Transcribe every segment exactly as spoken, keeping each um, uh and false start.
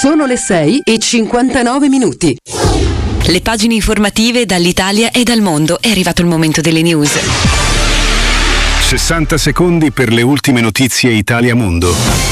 Sono le sei e cinquantanove minuti. Le pagine informative dall'Italia e dal mondo. È arrivato il momento delle news. sessanta secondi per le ultime notizie Italia-Mondo.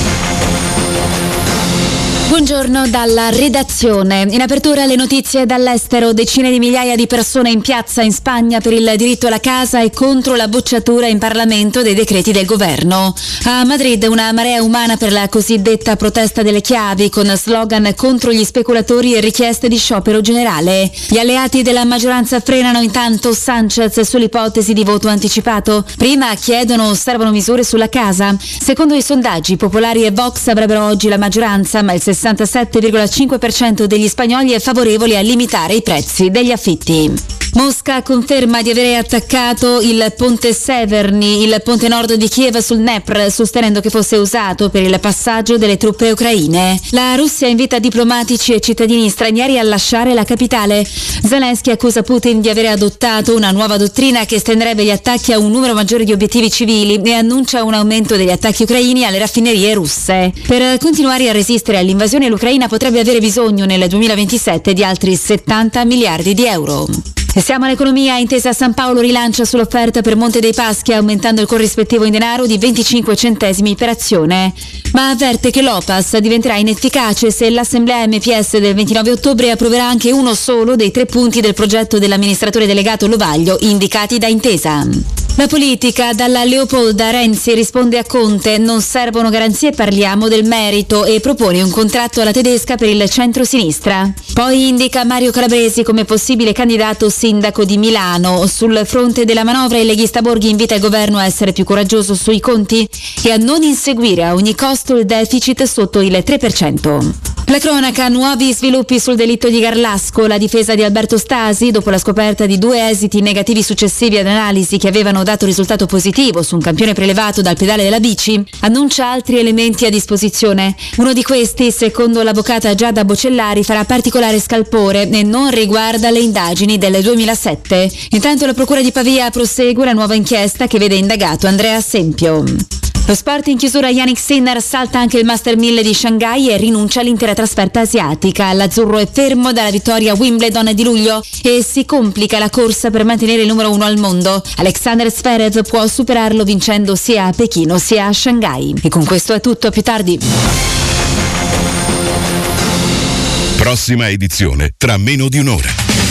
Buongiorno dalla redazione. In apertura le notizie dall'estero. Decine di migliaia di persone in piazza in Spagna per il diritto alla casa e contro la bocciatura in Parlamento dei decreti del governo. A Madrid una marea umana per la cosiddetta protesta delle chiavi, con slogan contro gli speculatori e richieste di sciopero generale. Gli alleati della maggioranza frenano intanto Sanchez sull'ipotesi di voto anticipato. Prima chiedono o servono misure sulla casa. Secondo i sondaggi, Popolari e Vox avrebbero oggi la maggioranza, ma il sessantasette virgola cinque per cento degli spagnoli è favorevole a limitare i prezzi degli affitti. Mosca conferma di avere attaccato il ponte Severny, il ponte nord di Kiev sul Dnepr, sostenendo che fosse usato per il passaggio delle truppe ucraine. La Russia invita diplomatici e cittadini stranieri a lasciare la capitale. Zelensky accusa Putin di avere adottato una nuova dottrina che estenderebbe gli attacchi a un numero maggiore di obiettivi civili e annuncia un aumento degli attacchi ucraini alle raffinerie russe. Per continuare a resistere all'invasione, l'Ucraina potrebbe avere bisogno nel duemilaventisette di altri settanta miliardi di euro. E siamo all'economia. Intesa San Paolo rilancia sull'offerta per Monte dei Paschi, aumentando il corrispettivo in denaro di venticinque centesimi per azione, ma avverte che l'O P A S diventerà inefficace se l'Assemblea M P S del ventinove ottobre approverà anche uno solo dei tre punti del progetto dell'amministratore delegato Lovaglio indicati da Intesa. La politica, dalla Leopolda. Renzi risponde a Conte: non servono garanzie, parliamo del merito, e propone un contratto alla tedesca per il centro-sinistra. Poi indica Mario Calabresi come possibile candidato sindaco di Milano. Sul fronte della manovra il leghista Borghi invita il governo a essere più coraggioso sui conti e a non inseguire a ogni costo il deficit sotto il tre per cento. La cronaca, nuovi sviluppi sul delitto di Garlasco. La difesa di Alberto Stasi, dopo la scoperta di due esiti negativi successivi ad analisi che avevano dato risultato positivo su un campione prelevato dal pedale della bici, annuncia altri elementi a disposizione. Uno di questi, secondo l'avvocata Giada Bocellari, farà particolare scalpore e non riguarda le indagini del duemilasette. Intanto la procura di Pavia prosegue la nuova inchiesta che vede indagato Andrea Sempio. Lo sport in chiusura. Yannick Sinner salta anche il Master mille di Shanghai e rinuncia all'intera trasferta asiatica. L'azzurro è fermo dalla vittoria a Wimbledon di luglio e si complica la corsa per mantenere il numero uno al mondo. Alexander Zverev può superarlo vincendo sia a Pechino sia a Shanghai. E con questo è tutto, a più tardi. Prossima edizione tra meno di un'ora.